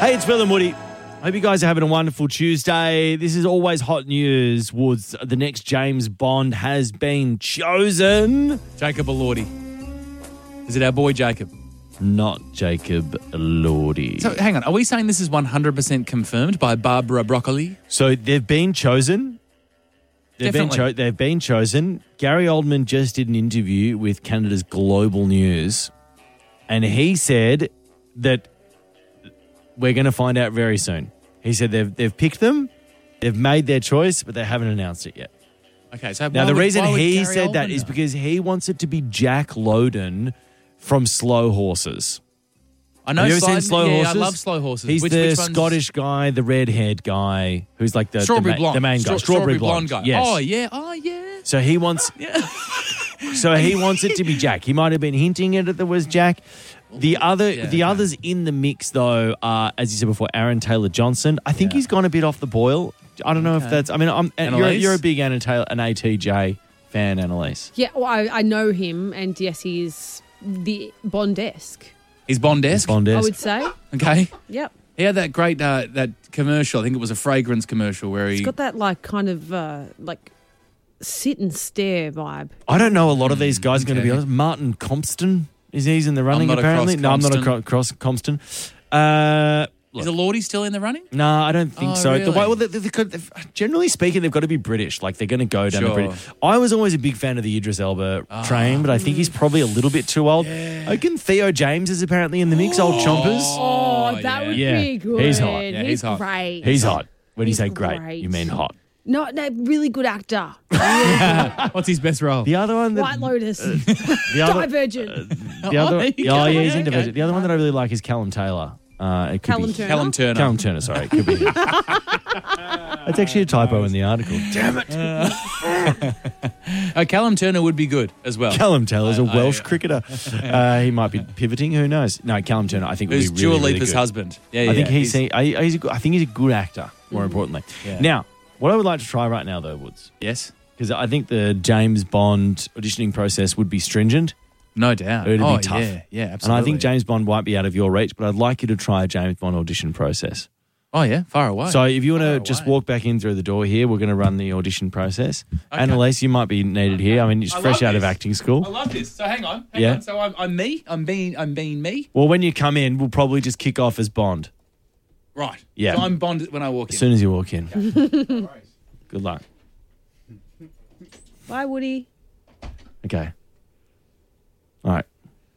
Hey, it's Phil and Woody. Hope you guys are having a wonderful Tuesday. This is always hot news. Woods, the next James Bond has been chosen. Jacob Elordi. Is it our boy Jacob? Not Jacob Elordi. So hang on, are we saying this is 100% confirmed by Barbara Broccoli? So they've been chosen. Definitely. They've been chosen. Gary Oldman just did an interview with Canada's Global News, and he said that we're going to find out very soon. He said they've picked them, they've made their choice, but they haven't announced it yet. Okay, so Now, the reason he Gary said that Oldman is know? because he wants it to be Jack Lowden from Slow Horses. I know Have you ever seen Slow Horses? I love Slow Horses. He's Which the one's- Scottish guy, the red-haired guy, who's like the Strawberry blonde. the main guy. Strawberry blonde guy. Yes. Oh yeah. So he wants. So he wants it to be Jack. He might have been hinting at it that was Jack. The others in the mix though are, as you said before, Aaron Taylor Johnson. I think he's gone a bit off the boil. I don't know if that's. I mean, you're a big an ATJ fan, Annalise. Yeah, well, I know him, and yes, he is the Bond-esque, He's Bond-esque. I would say. Okay. Yep. He had that great that commercial. I think it was a fragrance commercial where he. He's got that like kind of like sit and stare vibe. I don't know a lot of these guys. Going to be Okay. honest. Martin Compston he's in the running not apparently. across No, I'm not Compston. across Compston. Is Elordi still in the running? No, I don't think Oh, so. really? Generally speaking, they've got to be British. Like, they're going to go down the Sure. British. I was always a big fan of the Idris Elba train, but I think he's probably a little bit too old. Again, Theo James is apparently in the mix, old chompers. Oh, that would Yeah. be good. He's hot. Yeah, he's hot. Great. He's hot. When you He's say great, great. you mean hot. No, really good actor. What's his best role? The other one that... White Lotus. the other, Divergent. the other, there you oh, go. yeah, he's in Okay. Divergent. The other one that I really like is Callum Taylor. It could Callum be Turner. Callum Turner. Callum Turner, sorry. It could be him. That's actually a typo in the article. Damn it. Callum Turner would be good as well. Callum Taylor's a Welsh cricketer. He might be pivoting. Who knows? No, Callum Turner, I think would be Who's really, Dua really Lipa's good. husband? Yeah, I think yeah. he's a good, I think he's a good actor. More importantly, Yeah. Now what I would like to try right now, though, Woods, Yes, because I think the James Bond auditioning process would be stringent. no doubt. It'd be tough. Yeah, absolutely. And I think James Bond might be out of your reach, but I'd like you to try a James Bond audition process. Oh yeah, far away. So if you want to Far just away. walk back in through the door here, we're going to run the audition process. Annalise, you might be needed here. I mean, it's I fresh love out of this. acting school. I love this. So hang on. Yeah. So I'm me. I'm being me. Well, when you come in, we'll probably just kick off as Bond Right. Yeah. So I'm Bond when I walk in. as soon as you walk in. Good luck. Bye, Woody. Okay. All right.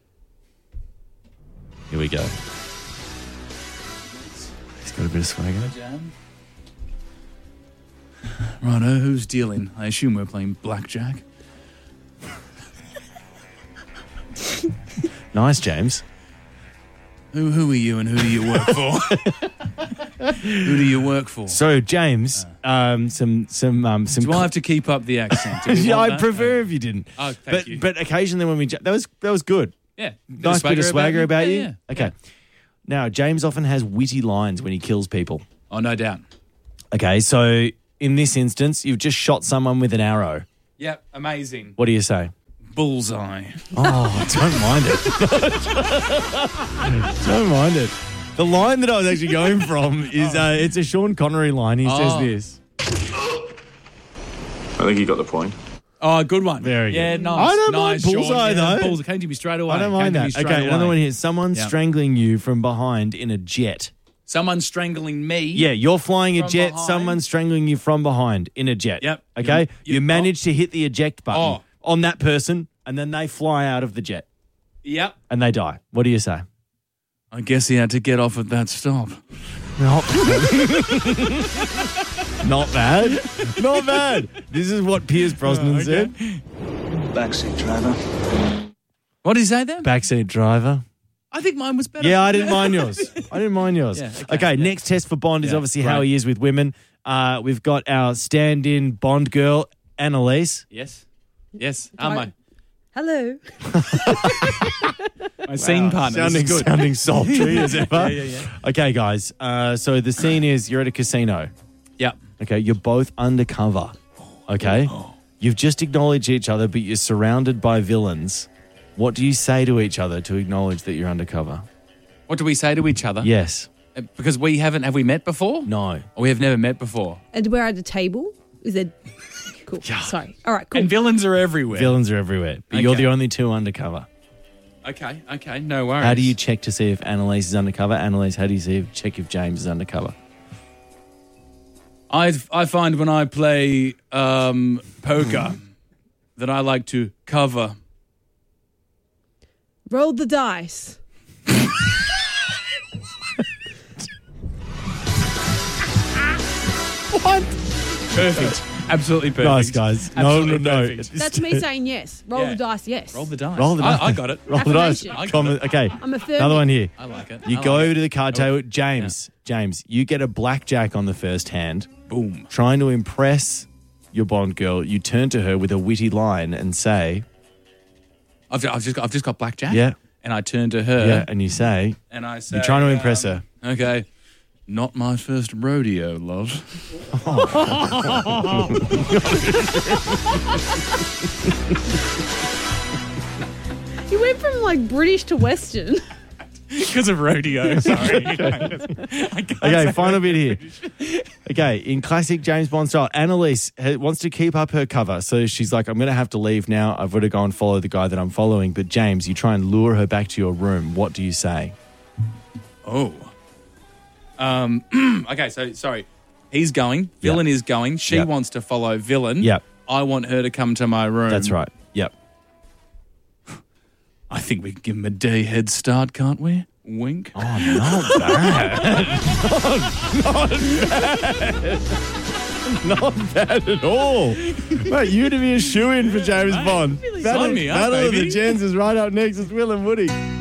Here we go. He's got a bit of swagger. Righto, who's dealing? I assume we're playing blackjack. Nice, James. Who are you and who do you work for? Who do you work for? So, James, some. Do I have to keep up the accent? Do you Yeah, want I'd that? prefer if you didn't. Oh, thank but you. but occasionally when we that was good. Yeah. Nice bit of swagger about you. Yeah. Okay. Now, James often has witty lines when he kills people. Oh, no doubt. Okay, so in this instance, you've just shot someone with an arrow. Yep, amazing. What do you say? Bullseye. Oh, don't mind it. Don't mind it. The line that I was actually going from is it's a Sean Connery line. He says this. I think you got the point. Oh, good one. Very good. Yeah, nice. I don't mind nice, Sean. bullseye, Yeah, though. Bullseye came to me straight away. I don't mind Came to me that. straight Okay, away. another one here. Someone Yeah. strangling you from behind in a jet. Someone strangling me. Yeah, you're flying a From jet. behind. Someone's strangling you from behind in a jet. Yep. Okay? You- You manage to hit the eject button Oh. on that person, and then they fly out of the jet Yep. and they die. What do you say? I guess he had to get off at that stop. Not Not bad. Not bad. This is what Pierce Brosnan said. Backseat driver. What did he say then? Backseat driver. I think mine was better. Yeah, I didn't mind yours. I didn't mind yours. Yeah, okay, yeah. next test for Bond is Yeah, obviously how great. he is with women. We've got our stand-in Bond girl, Annalise. Yes. Yes. My Hello. scene partner. This is good. Sounding sultry as ever. Yeah. Okay, guys. So the scene is you're at a casino. Yep. Okay, you're both undercover. Okay? You've just acknowledged each other, but you're surrounded by villains. What do you say to each other to acknowledge that you're undercover? What do we say to each other? Yes. Because have we met before? No. Or we have never met before. And we're at a table. Is there? Cool. Sorry. All right. Cool. And villains are everywhere. Villains are everywhere. But you're Okay. the only two undercover. Okay, no worries. How do you check to see if Annalise is undercover? Annalise, how do you check if James is undercover? I find when I play poker that I like to cover. Roll the dice. What? Perfect. Absolutely perfect. Nice, guys. Absolutely No. perfect. That's me saying yes. Roll Yeah. the dice. Yes. Roll the dice. Roll the dice. I got it. Roll the dice. Affirmation. Okay. I'm affirming. Another one here. I like it. You I go like over it. to the card table. James, you get a blackjack on the first hand. Boom. Trying to impress your Bond girl, you turn to her with a witty line and say, I've just got blackjack. Yeah. And I turn to her. yeah, and you say, And I say, you're trying to impress her. Okay. Not my first rodeo, love. You went from like British to Western. Because of rodeo, sorry. Okay, final bit here. Okay, in classic James Bond style, Annalise wants to keep up her cover. So she's like, I'm going to have to leave now. I've got to go and follow the guy that I'm following. But James, you try and lure her back to your room. What do you say? Oh. Okay, so sorry. He's going. Villain is going. She Yep. wants to follow villain. Yep. I want her to come to my room. That's right. Yep. I think we can give him a day head start, can't we? Wink. Oh, not bad. Not bad at all. Mate, you'd be a shoo-in for James Bond. Sign me up, Battle of the baby. Gens is right up next. It's Will and Woody.